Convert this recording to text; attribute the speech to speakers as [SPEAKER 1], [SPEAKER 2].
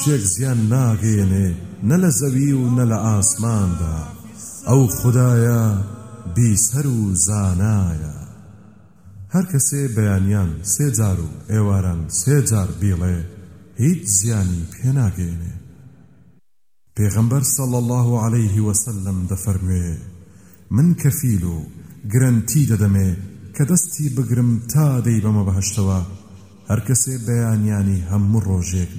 [SPEAKER 1] شێک زیان ناگەێنێ نە لە زەوی و نە لە ئاسماندا ئەو خودایە بیسەر و زانایە. هەر کەسێ بەیانیان سێ جار و ئێواران سێ جار بیڵێ هیچ زیانی پێناگەێنێ. پێغەمبەر صلی الله عليه وسلم دەفەرموێ من کەفیل و گرنتی دەدەمێ کە دەستی بگرم تا دەی بەمە بەهەشتەوە هەر کەسێ بەیانیانی هەموو ڕۆژێک